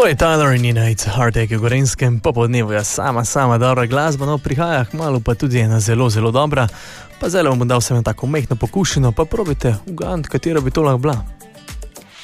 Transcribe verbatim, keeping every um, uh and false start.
Bonnie Tyler in njena It's a Heartache v Gorenjskem, popodnevu je sama, sama dobra glasba, no prihaja kmalu pa tudi ena zelo, zelo dobra. Pa zdaj vam bom dal sem tako mehno pokušino, pa probajte ugant, katera bi to lahko bila.